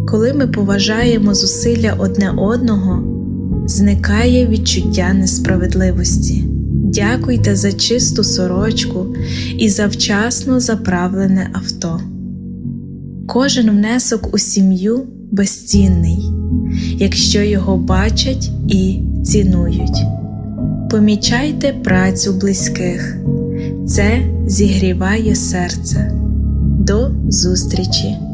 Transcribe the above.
Коли ми поважаємо зусилля одне одного, зникає відчуття несправедливості. Дякуйте за чисту сорочку і за вчасно заправлене авто. Кожен внесок у сім'ю безцінний, якщо його бачать і цінують. Помічайте працю близьких. Це зігріває серце. До зустрічі!